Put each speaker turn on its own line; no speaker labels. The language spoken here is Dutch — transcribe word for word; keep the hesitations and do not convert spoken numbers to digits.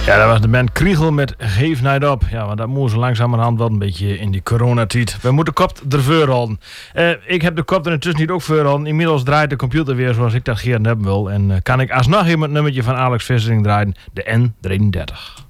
Ja, dat was de band Kriegel met Geef Night Op. Ja, want dat moet zo langzamerhand wel een beetje in die coronatijd. We moeten de kop ervoor houden. Uh, ik heb de kop er intussen niet ook voor houden. Inmiddels draait de computer weer zoals ik dat gerne hebben wil. En uh, kan ik alsnog even het nummertje van Alex Vissering draaien. De N drieëndertig.